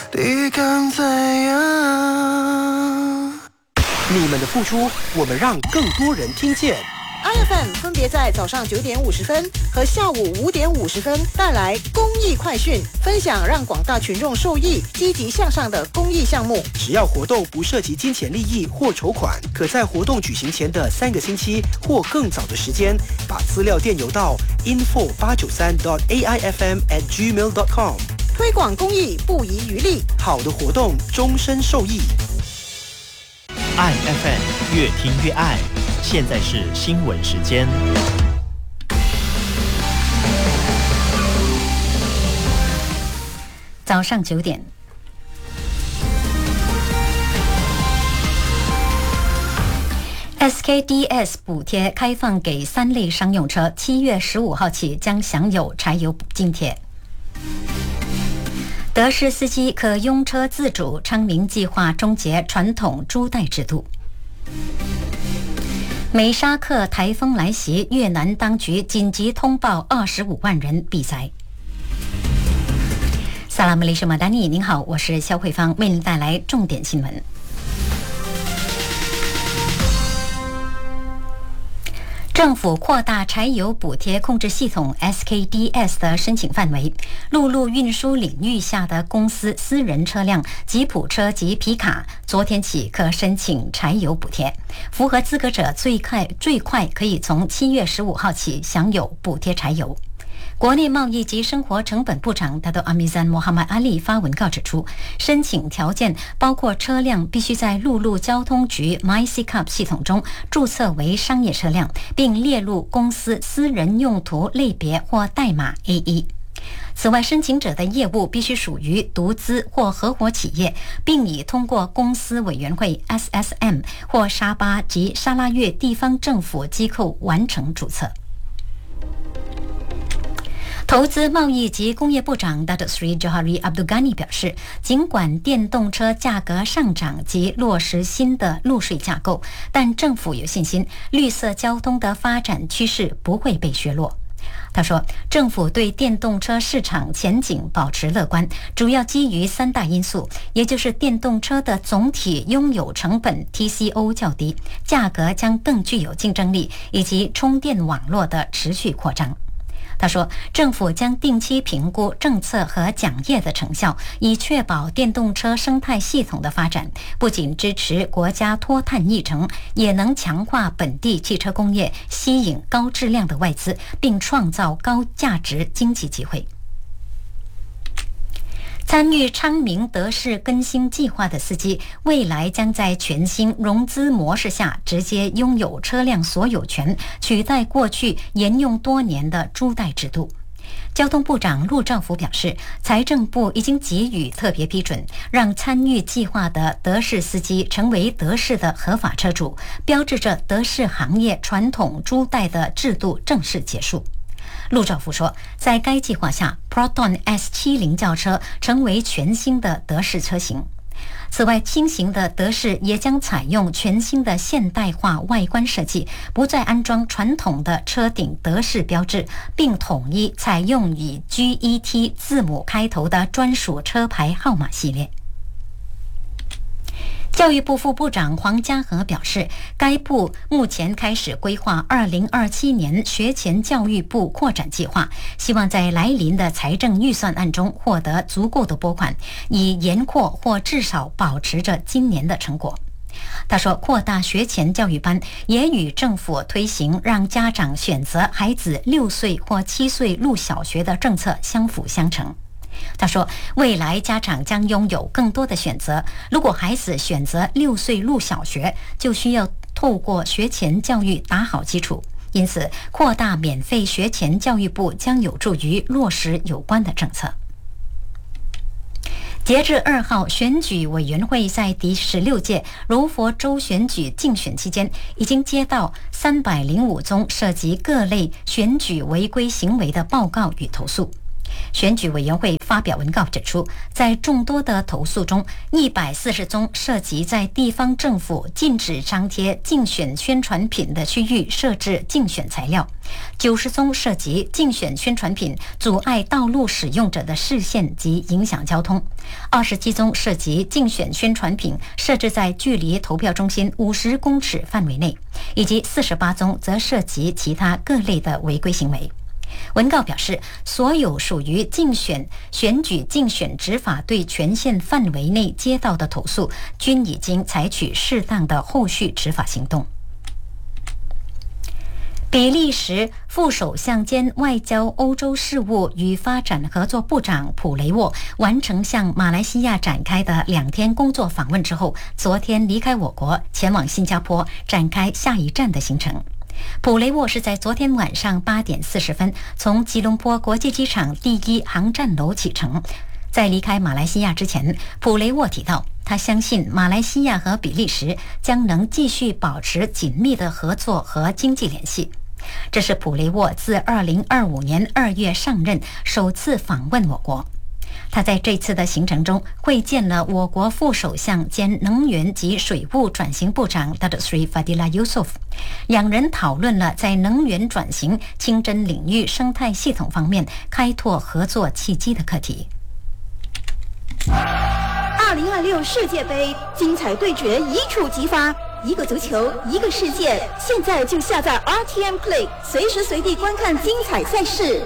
你敢怎样？ 你们的付出，我们让更多人听见。 IFM 分别在早上9点50分和下午5点50分带来公益快讯，分享让广大群众受益、积极向上的公益项目。 只要活动不涉及金钱利益或筹款，可在活动举行前的3个星期或更早的时间，把资料电邮到 info893.aifm@gmail.com。 推广公益不遗余力， 好的活动终身受益。 爱 FM 越听越爱。现在是新闻时间。 早上9点。SKDS 补贴开放给3类商用车，7月15号起将享有柴油津贴。德士司机可拥车自主，昌明计划终结传统租贷制度。美沙克台风来袭，越南当局紧急通报25万人避灾。萨拉姆雷什马丹尼，您好，我是肖慧芳，为您带来重点新闻。政府扩大柴油补贴控制系统 SKDS 的申请范围，陆路运输领域下的公司私人车辆、吉普车及皮卡，昨天起可申请柴油补贴。符合资格者最快可以从7月15号起享有补贴柴油。国内贸易及生活成本部长达多阿米赞·穆罕默阿里发文告指出，申请条件包括车辆必须在陆路交通局 MyCup 系统中注册为商业车辆，并列入公司私人用途类别或代码 A1。此外，申请者的业务必须属于独资或合伙企业，并已通过公司委员会 SSM 或沙巴及沙拉越地方政府机构完成注册。投资、贸易及工业部长 Datuk Seri Johari Abdul Ghani 表示，尽管电动车价格上涨及落实新的路税架构，但政府有信心绿色交通的发展趋势不会被削弱。他说，政府对电动车市场前景保持乐观，主要基于3大因素，也就是电动车的总体拥有成本 TCO 较低，价格将更具有竞争力，以及充电网络的持续扩张。他说，政府将定期评估政策和奖业的成效，以确保电动车生态系统的发展，不仅支持国家脱碳议程，也能强化本地汽车工业，吸引高质量的外资，并创造高价值经济机会。参与昌明德士更新计划的司机，未来将在全新融资模式下直接拥有车辆所有权，取代过去沿用多年的租贷制度。交通部长陆兆福表示，财政部已经给予特别批准，让参与计划的德士司机成为德士的合法车主，标志着德士行业传统租贷的制度正式结束。陆兆福说，在该计划下 Proton S70 轿车成为全新的德士车型。此外，新型的德士也将采用全新的现代化外观设计，不再安装传统的车顶德士标志，并统一采用以 GET 字母开头的专属车牌号码系列。教育部副部长黄家和表示，该部目前开始规划2027年学前教育部扩展计划，希望在来临的财政预算案中获得足够的拨款，以延扩或至少保持着今年的成果。他说，扩大学前教育班也与政府推行让家长选择孩子6岁或7岁入小学的政策相辅相成。他说，未来家长将拥有更多的选择，如果孩子选择6岁入小学，就需要透过学前教育打好基础，因此扩大免费学前教育部将有助于落实有关的政策。截至2号，选举委员会在第16届柔佛州选举竞选期间，已经接到305宗涉及各类选举违规行为的报告与投诉。 选举委员会发表文告指出，在众多的投诉中，140宗涉及在地方政府禁止张贴竞选宣传品的区域设置竞选材料，90宗涉及竞选宣传品阻碍道路使用者的视线及影响交通，27宗涉及竞选宣传品设置在距离投票中心50公尺范围内，以及48宗则涉及其他各类的违规行为。文告表示，所有属于选举竞选执法队权限范围内接到的投诉，均已经采取适当的后续执法行动。比利时副首相兼外交欧洲事务与发展合作部长普雷沃完成向马来西亚展开的2天工作访问之后，昨天离开我国，前往新加坡展开下一站的行程。普雷沃是在昨天晚上8点40分从吉隆坡国际机场第1航站楼启程。在离开马来西亚之前，普雷沃提到，他相信马来西亚和比利时将能继续保持紧密的合作和经济联系。这是普雷沃自2025年2月上任首次访问我国。他在这次的行程中会见了我国副首相兼能源及水务转型部长 Datuk Seri Fadilah Yusof， 两人讨论了在能源转型、清真领域生态系统方面开拓合作契机的课题。 2026世界杯精彩对决一触即发，一个足球，一个世界。现在就下载 RTM Play， 随时随地观看精彩赛事。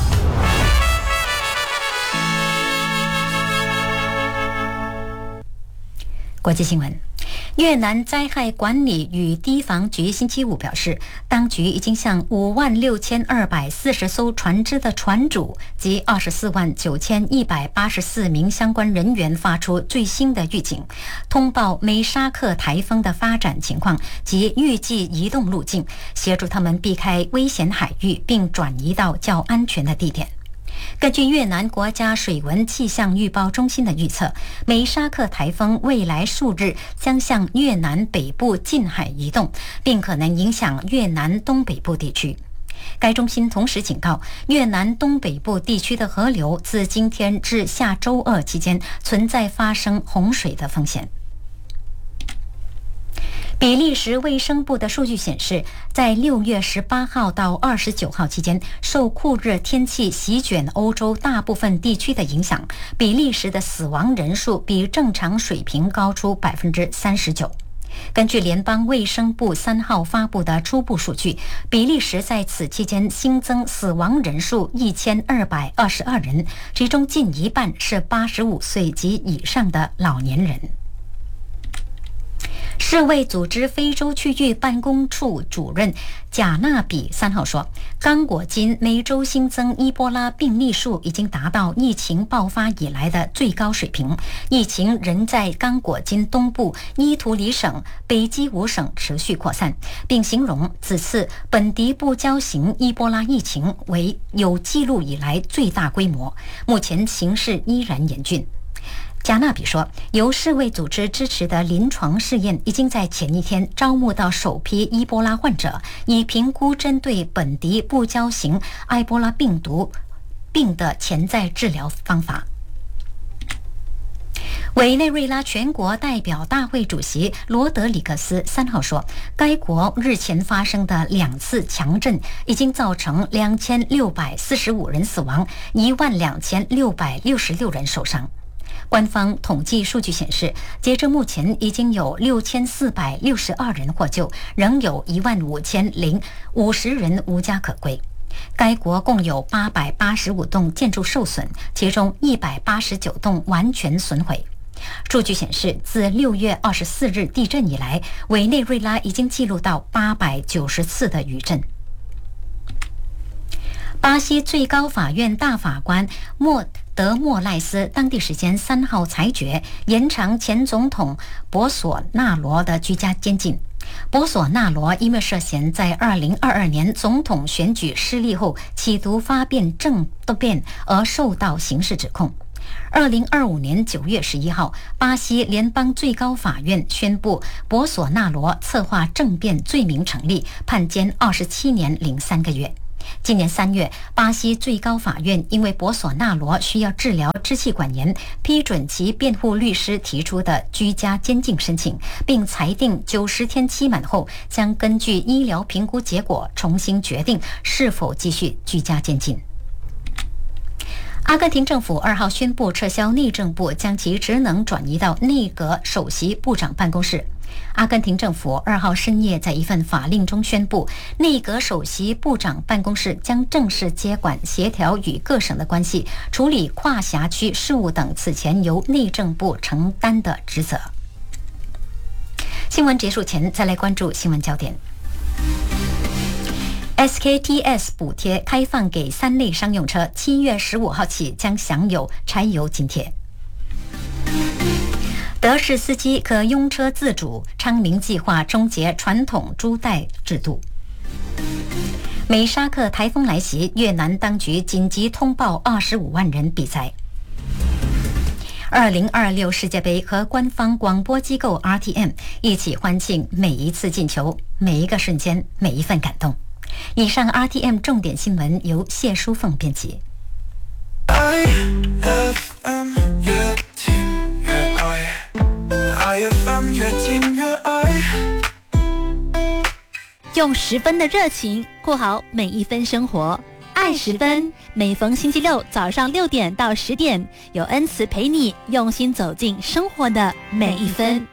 国际新闻，越南灾害管理与堤防局星期五表示，当局已经向56240艘船只的船主及249184名相关人员发出最新的预警，通报美沙克台风的发展情况及预计移动路径，协助他们避开危险海域，并转移到较安全的地点。根据越南国家水文气象预报中心的预测，美沙克台风未来数日将向越南北部近海移动，并可能影响越南东北部地区。该中心同时警告，越南东北部地区的河流自今天至下周2期间存在发生洪水的风险。比利时卫生部的数据显示，在6月18号到29号期间，受酷热天气席卷欧洲大部分地区的影响，比利时的死亡人数比正常水平高出 39%。根据联邦卫生部3号发布的初步数据，比利时在此期间新增死亡人数1222人，其中近一半是85岁及以上的老年人。世卫组织非洲区域办公处主任贾纳比3号说，刚果金每周新增伊波拉病例数已经达到疫情爆发以来的最高水平，疫情仍在刚果金东部伊图里省、北基伍省持续扩散，并形容此次本地布交型伊波拉疫情为有记录以来最大规模，目前形势依然严峻。加纳比说，由世卫组织支持的临床试验已经在前一天招募到首批伊波拉患者，以评估针对本地布交型埃博拉病毒病的潜在治疗方法。委内瑞拉全国代表大会主席罗德里格斯3号说，该国日前发生的2次强震已经造成2645人死亡，12666人受伤。官方统计数据显示，截至目前已经有6462人获救，仍有15050人无家可归。该国共有885栋建筑受损，其中189栋完全损毁。数据显示，自6月24日地震以来，委内瑞拉已经记录到890次的余震。巴西最高法院大法官德莫赖斯当地时间3号裁决，延长前总统博索纳罗的居家监禁。博索纳罗因为涉嫌在2022年总统选举失利后企图发变政变而受到刑事指控。2025年9月11号，巴西联邦最高法院宣布博索纳罗策划政变罪名成立，判监27年零3个月。 今年3月，巴西最高法院因为博索纳罗需要治疗支气管炎，批准其辩护律师提出的居家监禁申请，并裁定90天期满后，将根据医疗评估结果重新决定是否继续居家监禁。阿根廷政府2号宣布撤销内政部，将其职能转移到内阁首席部长办公室。阿根廷政府2号深夜在一份法令中宣布，内阁首席部长办公室将正式接管协调与各省的关系、处理跨辖区事务等此前由内政部承担的职责。新闻结束前，再来关注新闻焦点。SKTS 补贴开放给3类商用车，7月15号起将享有柴油津贴。德式司机可拥车自主，昌明计划终结传统租贷制度。美沙克台风来袭，越南当局紧急通报25万人避灾。2026世界杯和官方广播机构 RTM 一起欢庆每一次进球，每一个瞬间，每一份感动。以上 RTM 重点新闻由谢淑凤编辑。 用10分的热情过好每一分生活，爱10分。每逢星期六早上6点到10点，有恩慈陪你用心走进生活的每一分。